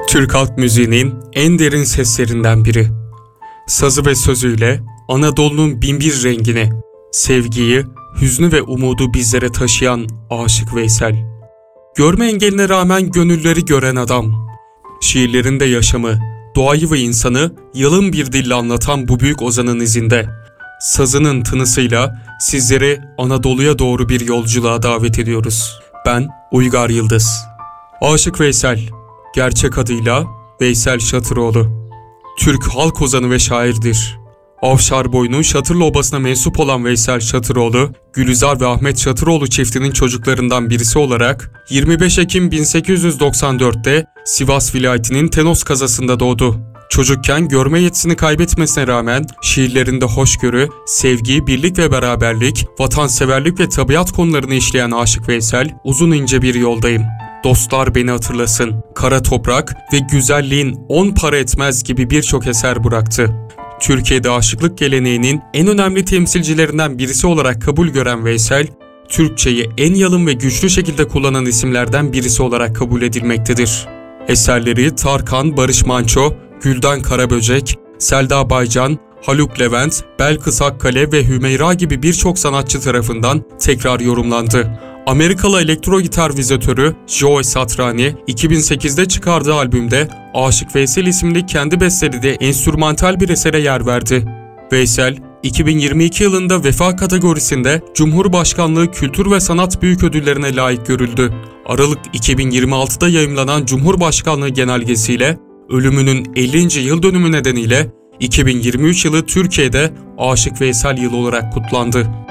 Türk halk müziğinin en derin seslerinden biri. Sazı ve sözüyle Anadolu'nun binbir rengini, sevgiyi, hüznü ve umudu bizlere taşıyan Aşık Veysel. Görme engeline rağmen gönülleri gören adam. Şiirlerinde yaşamı, doğayı ve insanı yalın bir dille anlatan bu büyük ozanın izinde, sazının tınısıyla sizleri Anadolu'ya doğru bir yolculuğa davet ediyoruz. Ben Uygar Yıldız. Aşık Veysel, gerçek adıyla Veysel Şatıroğlu. Türk halk ozanı ve şairdir. Afşarboy'un Şatırlı Obası'na mensup olan Veysel Şatıroğlu, Gülizar ve Ahmet Şatıroğlu çiftinin çocuklarından birisi olarak 25 Ekim 1894'te Sivas vilayetinin Tenos kazasında doğdu. Çocukken görme yetisini kaybetmesine rağmen şiirlerinde hoşgörü, sevgi, birlik ve beraberlik, vatanseverlik ve tabiat konularını işleyen Aşık Veysel, uzun ince bir yoldayım, dostlar beni hatırlasın, kara toprak ve güzelliğin 10 para etmez gibi birçok eser bıraktı. Türkiye'de aşıklık geleneğinin en önemli temsilcilerinden birisi olarak kabul gören Veysel, Türkçeyi en yalın ve güçlü şekilde kullanan isimlerden birisi olarak kabul edilmektedir. Eserleri Tarkan, Barış Manço, Gülden Karaböcek, Selda Baycan, Haluk Levent, Belkıs Akkale ve Hümeyra gibi birçok sanatçı tarafından tekrar yorumlandı. Amerikalı elektro gitar vizatörü Joe Satriani 2008'de çıkardığı albümde Aşık Veysel isimli kendi bestelediği enstrümantal bir esere yer verdi. Veysel, 2022 yılında Vefa kategorisinde Cumhurbaşkanlığı Kültür ve Sanat Büyük Ödülleri'ne layık görüldü. Aralık 2026'da yayımlanan Cumhurbaşkanlığı genelgesiyle ölümünün 50. yıl dönümü nedeniyle 2023 yılı Türkiye'de Aşık Veysel yılı olarak kutlandı.